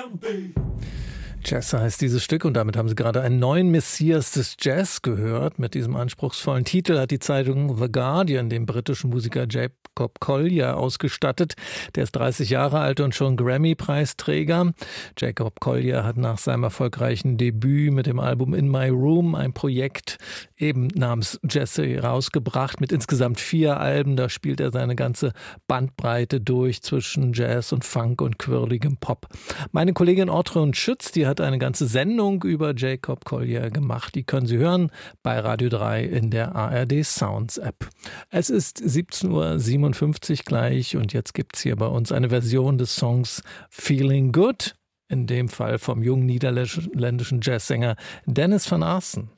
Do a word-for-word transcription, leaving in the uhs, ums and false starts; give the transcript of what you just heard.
Jazz heißt dieses Stück und damit haben Sie gerade einen neuen Messias des Jazz gehört. Mit diesem anspruchsvollen Titel hat die Zeitung The Guardian den britischen Musiker Jacob Collier ausgestattet. Der ist dreißig Jahre alt und schon Grammy-Preisträger. Jacob Collier hat nach seinem erfolgreichen Debüt mit dem Album In My Room ein Projekt eben namens Jesse rausgebracht mit insgesamt vier Alben. Da spielt er seine ganze Bandbreite durch zwischen Jazz und Funk und quirligem Pop. Meine Kollegin Ortrud Schütz, die hat eine ganze Sendung über Jacob Collier gemacht. Die können Sie hören bei Radio drei in der A R D Sounds App. Es ist siebzehn Uhr siebenundfünfzig gleich und jetzt gibt es hier bei uns eine Version des Songs Feeling Good, in dem Fall vom jungen niederländischen Jazzsänger Dennis van Aassen.